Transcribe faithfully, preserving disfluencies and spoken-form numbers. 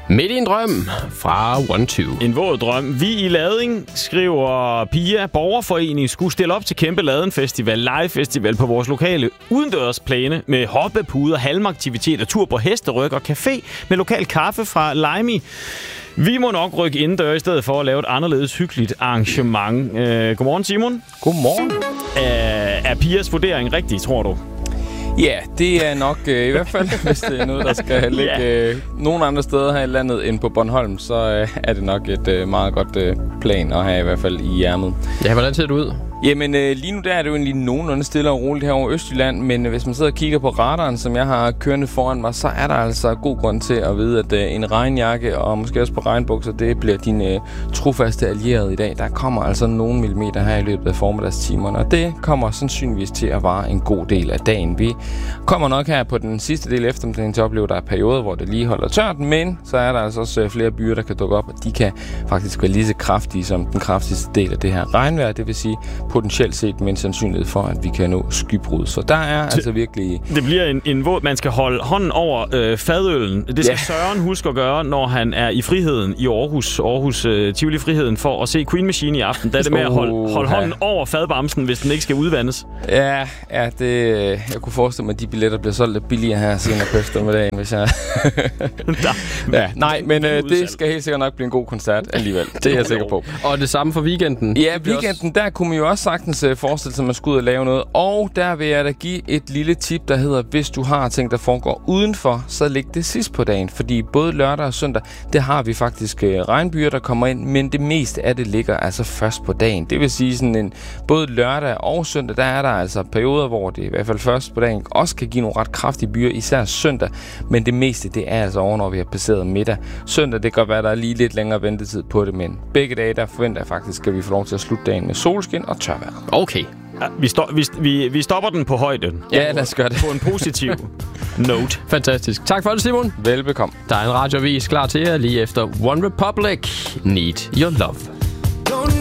Midt i en drøm fra one two. En våd drøm. Vi i Lading, skriver Pia, borgerforening skulle stille op til kæmpe Laden Festival, live festival på vores lokale udendørsplæne med hoppepuder, halmaktiviteter, tur på hesteryg og café med lokal kaffe fra Lime. Vi må nok rykke indendør i stedet for at lave et anderledes hyggeligt arrangement. Øh, godmorgen, Simon. Godmorgen. Øh, er Pias vurdering rigtig, tror du? Ja, det er nok øh, i hvert fald, hvis det er noget, der skal ligge øh, nogle andre steder her i landet end på Bornholm, så øh, er det nok et øh, meget godt øh, plan at have i hvert fald i ærmet. Ja, hvordan ser det ud? Jamen, øh, lige nu der er det jo egentlig nogenlunde stille og roligt her over Østjylland, men øh, hvis man sidder og kigger på radaren, som jeg har kørende foran mig, så er der altså god grund til at vide, at øh, en regnjakke og måske også på regnbukser, det bliver dine øh, trofaste allierede i dag. Der kommer altså nogle millimeter her i løbet af formiddagstimerne, og det kommer sandsynligvis til at vare en god del af dagen. Vi kommer nok her på den sidste del af eftermiddagen til at opleve, at der er perioder, hvor det lige holder tørt, men så er der altså også øh, flere byer, der kan dukke op, og de kan faktisk være lige så kraftige som den kraftigste del af det her regnvejr, det vil sige potentielt set med en sandsynlighed for, at vi kan nå skybrud. Så der er T- altså virkelig... Det bliver en, en våd... Man skal holde hånden over øh, fadølen. Det skal yeah. Søren huske at gøre, når han er i Friheden i Aarhus. Aarhus øh, Tivoli Friheden for at se Queen Machine i aften. Der er det med at holde, holde hånden over fadbamsen, hvis den ikke skal udvandes. Ja, ja det, jeg kunne forestille mig, at de billetter bliver solgt lidt billigere her senere på eftermiddagen, hvis jeg... ja, nej, men øh, det skal helt sikkert nok blive en god koncert alligevel. Det er jeg sikker på. Og det samme for weekenden. Ja, weekenden, der kunne man jo også sagtens forestille sig, at man skulle ud og lave noget. Og der vil jeg da give et lille tip, der hedder, hvis du har ting, der foregår udenfor, så læg det sidst på dagen. Fordi både lørdag og søndag, det har vi faktisk regnbyer, der kommer ind, men det meste af det ligger altså først på dagen. Det vil sige, sådan en både lørdag og søndag, der er der altså perioder, hvor det i hvert fald først på dagen også kan give nogle ret kraftige byer, især søndag. Men det meste, det er altså over, når vi har passeret middag. Søndag, det kan godt være, der er lige lidt længere ventetid på det, men begge dage, der forventer jeg faktisk, at vi får lov til at slutte dagen med solskin og tørvejr. Okay. Ja, vi, sto- vi, vi, vi stopper den på højden. Ja, lad os gøre det. På en positiv note. Fantastisk. Tak for det, Simon. Velbekomme. Der er en radioavis klar til jer lige efter One Republic. Need Your Love.